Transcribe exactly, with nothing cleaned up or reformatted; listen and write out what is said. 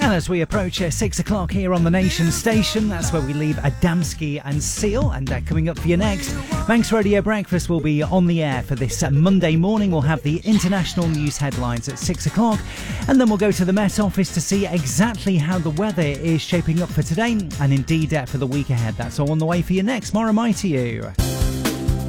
And as we approach uh, six o'clock here on the Nation Station, that's where we leave Adamski and Seal. And uh, coming up for you next, Manx Radio Breakfast will be on the air for this uh, Monday morning. We'll have the international news headlines at six o'clock. And then we'll go to the Met Office to see exactly how the weather is shaping up for today and indeed uh, for the week ahead. That's all on the way for you next. More am I to you.